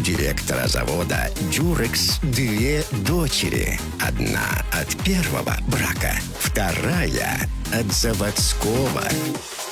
директора завода «Дюрекс» две дочери. Одна от первого брака, вторая от заводского.